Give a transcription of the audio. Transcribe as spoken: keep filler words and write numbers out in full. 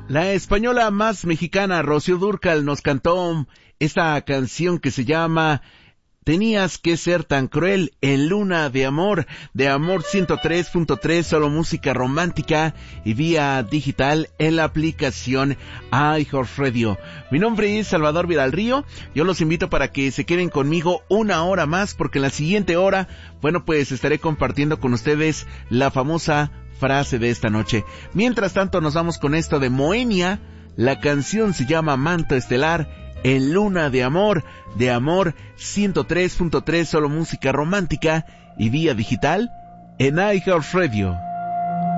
La española más mexicana Rocío Dúrcal nos cantó esta canción que se llama Tenías que ser tan cruel en Luna de Amor, de Amor ciento tres punto tres, solo música romántica y vía digital en la aplicación iHeartRadio. Mi nombre es Salvador Vidal-Río, yo los invito para que se queden conmigo una hora más porque en la siguiente hora, bueno pues estaré compartiendo con ustedes la famosa frase de esta noche. Mientras tanto nos vamos con esto de Moenia, la canción se llama Manto Estelar, en Luna de Amor, de Amor ciento tres punto tres, solo música romántica y vía digital en iHeartRadio.